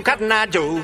Cotton Eye Joe.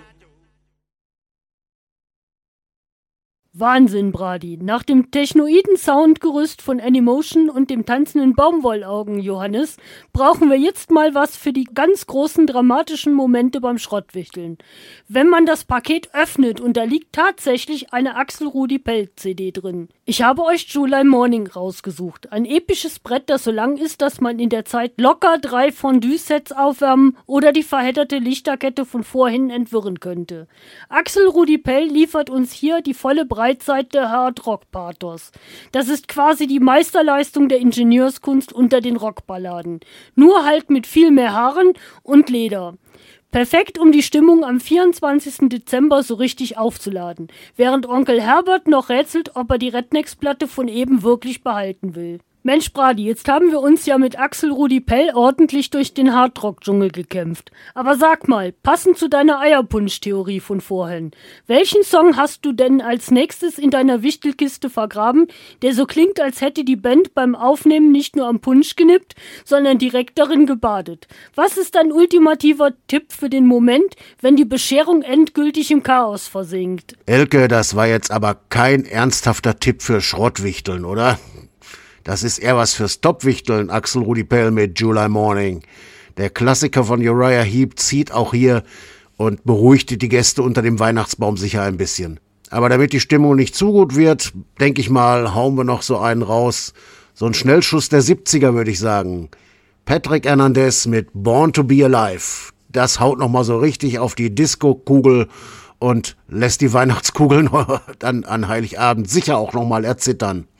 Wahnsinn, Brady. Nach dem Technoiden-Soundgerüst von Anymotion und dem tanzenden Baumwollaugen, Johannes, brauchen wir jetzt mal was für die ganz großen dramatischen Momente beim Schrottwichteln. Wenn man das Paket öffnet und da liegt tatsächlich eine Axel Rudi Pell-CD drin. Ich habe euch July Morning rausgesucht. Ein episches Brett, das so lang ist, dass man in der Zeit locker 3 Fondue-Sets aufwärmen oder die verhedderte Lichterkette von vorhin entwirren könnte. Axel Rudi Pell liefert uns hier die volle Breitseite Hard-Rock-Pathos. Das ist quasi die Meisterleistung der Ingenieurskunst unter den Rockballaden. Nur halt mit viel mehr Haaren und Leder. Perfekt, um die Stimmung am 24. Dezember so richtig aufzuladen, während Onkel Herbert noch rätselt, ob er die Rednecks-Platte von eben wirklich behalten will. Mensch, Brady, jetzt haben wir uns ja mit Axel Rudi Pell ordentlich durch den Hardrock-Dschungel gekämpft. Aber sag mal, passend zu deiner Eierpunsch-Theorie von vorhin, welchen Song hast du denn als nächstes in deiner Wichtelkiste vergraben, der so klingt, als hätte die Band beim Aufnehmen nicht nur am Punsch genippt, sondern direkt darin gebadet? Was ist dein ultimativer Tipp für den Moment, wenn die Bescherung endgültig im Chaos versinkt? Elke, das war jetzt aber kein ernsthafter Tipp für Schrottwichteln, oder? Das ist eher was fürs Topwichteln, Axel Rudi Pell mit July Morning. Der Klassiker von Uriah Heep zieht auch hier und beruhigt die Gäste unter dem Weihnachtsbaum sicher ein bisschen. Aber damit die Stimmung nicht zu gut wird, denke ich mal, hauen wir noch so einen raus. So ein Schnellschuss der 70er, würde ich sagen. Patrick Hernandez mit Born to be Alive. Das haut nochmal so richtig auf die Disco-Kugel und lässt die Weihnachtskugeln dann an Heiligabend sicher auch nochmal erzittern.